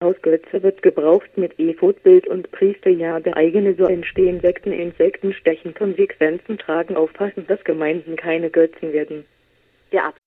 Hausgötze wird gebraucht mit Ephod-Bild und Priesterjade eigene, so entstehen Sekten, Insekten stechen, Konsequenzen tragen, aufpassen, dass Gemeinden keine Götzen werden. Der